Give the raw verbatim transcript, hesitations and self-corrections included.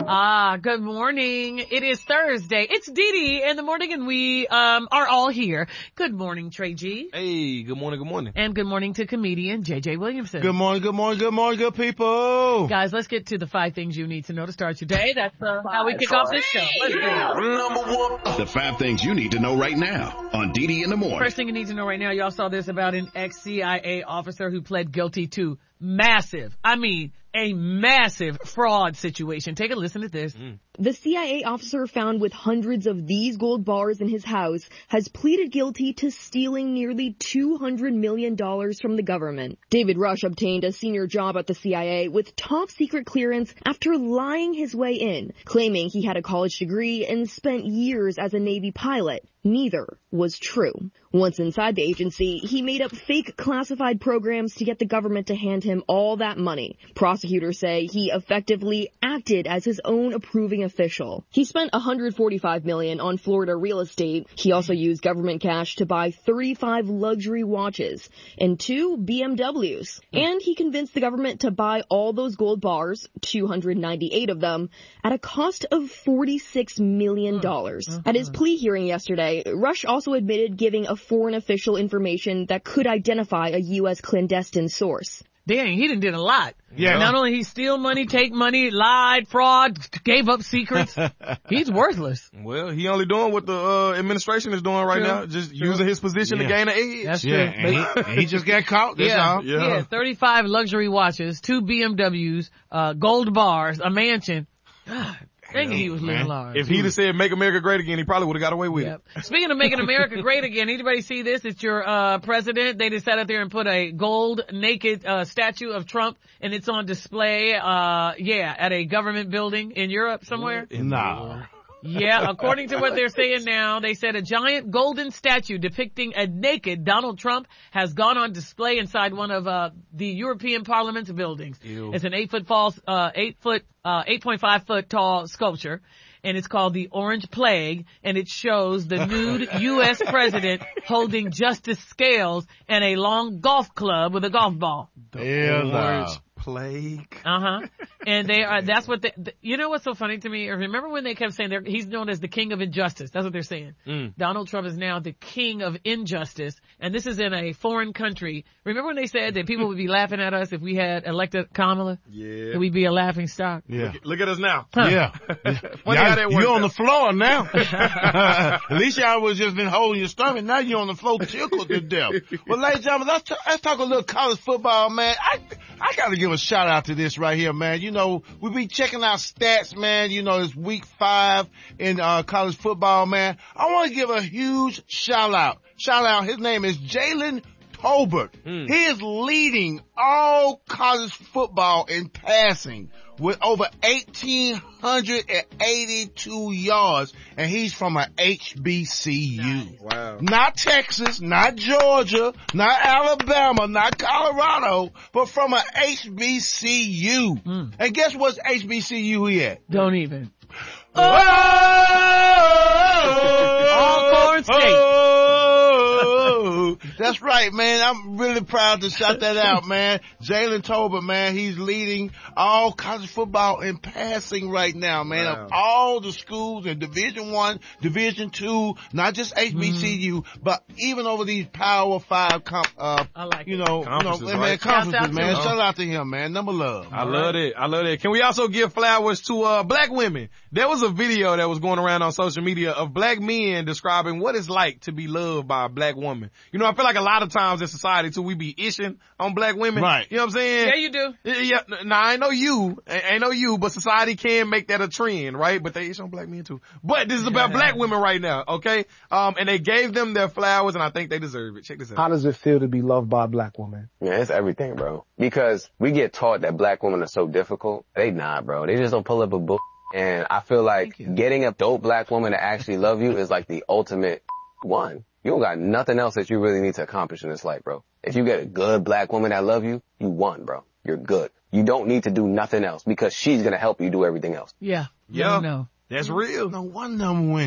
Ah, good morning. It is Thursday. It's Dee Dee in the morning, and we um are all here. Good morning, Trey G. Hey, good morning, good morning. And good morning to comedian J J Williamson. Good morning, good morning, good morning, good people. Guys, let's get to the five things you need to know to start your day. That's uh, how we kick off this show. Let's do it. Number one. The five things you need to know right now on Dee Dee in the morning. First thing you need to know right now, y'all saw this about an ex-C I A officer who pled guilty to massive, I mean, a massive fraud situation. Take a listen to this. Mm. The C I A officer found with hundreds of these gold bars in his house has pleaded guilty to stealing nearly two hundred million dollars from the government. David Rush obtained a senior job at the C I A with top secret clearance after lying his way in, claiming he had a college degree and spent years as a Navy pilot. Neither was true. Once inside the agency, he made up fake classified programs to get the government to hand him all that money. Prosecutors say he effectively acted as his own approving official. He spent one hundred forty-five million dollars on Florida real estate. He also used government cash to buy thirty-five luxury watches and two B M Ws. And he convinced the government to buy all those gold bars, two hundred ninety-eight of them, at a cost of forty-six million dollars. At his plea hearing yesterday, Rush also admitted giving a foreign official information that could identify a U S clandestine source. Dang, he done did a lot. Yeah. Not only he steal money, take money, lied, fraud, gave up secrets. He's worthless. Well, he only doing what the uh, administration is doing right True. now, just True. using his position Yeah. to gain an edge. That's Yeah, true. and he, and he just got caught. That's Yeah. all. Yeah. Yeah, thirty-five luxury watches, two B M Ws, uh, gold bars, a mansion. God, dang, he was living man. large. If he'd have said "Make America Great Again," he probably would have got away with Yep. Speaking of making America great again, anybody see this? It's your uh president. They just sat out there and put a gold naked uh statue of Trump, and it's on display uh yeah, at a government building in Europe somewhere. it. Nah. Yeah, according to what they're saying now, they said a giant golden statue depicting a naked Donald Trump has gone on display inside one of uh the European Parliament's buildings. Ew. It's an eight foot false, uh eight foot, uh eight point five foot tall sculpture, and it's called the Orange Plague, and it shows the nude U S president holding justice scales and a long golf club with a golf ball. Hell no. Orange Plague. Uh-huh. And they are, that's what they, th- you know what's so funny to me? Remember when they kept saying they're, he's known as the king of injustice. That's what they're saying. Mm. Donald Trump is now the king of injustice. And this is in a foreign country. Remember when they said that people would be laughing at us if we had elected Kamala? Yeah. That we'd be a laughing stock? Yeah. Look at us now. Huh. Yeah. Funny how that you worked on out. the floor now. At least y'all was just been holding your stomach. Now you're on the floor tickled to death. Well, ladies and gentlemen, let's, t- let's talk a little college football, man. I, I gotta give a shout out to this right here, man. You know, we be checking out stats, man. You know, it's week five in, uh, college football, man. I want to give a huge shout out. Shout out. His name is Jalen Tolbert. Mm. He is leading all college football in passing with over eighteen eighty-two yards, and he's from a H B C U. Wow. Not Texas, not Georgia, not Alabama, not Colorado, but from a H B C U. Mm. And guess what H B C U he at? Don't even. Oh! Alcorn State. Oh! That's right, man. I'm really proud to shout that out, man. Jalen Tolbert, man, he's leading all college football in passing right now, man. Wow. Of all the schools in Division One, Division Two, not just H B C U, mm. but even over these Power Five, com- uh, I like you it. know, you know, Conferences, man, right? conferences, Shout out to man. him. Shout out to him, man. Number love. I love it. I love it. Can we also give flowers to uh black women? There was a video that was going around on social media of black men describing what it's like to be loved by a black woman. You know, I feel like a lot of times in society too, we be ishing on black women. Right. You know what I'm saying? Yeah, you do. Yeah, nah, I know you. I, I know you, but society can make that a trend, right? But they ish on black men too. But this is about Yeah. black women right now, okay? Um, and they gave them their flowers, and I think they deserve it. Check this out. How does it feel to be loved by a black woman? Yeah, it's everything, bro. Because we get taught that black women are so difficult. They not, bro. They just don't pull up a book. And I feel like getting a dope black woman to actually love you is like the ultimate one. You don't got nothing else that you really need to accomplish in this life, bro. If you get a good black woman that love you, you won, bro. You're good. You don't need to do nothing else because she's going to help you do everything else. Yeah. Yeah. No. That's real. No one of them win.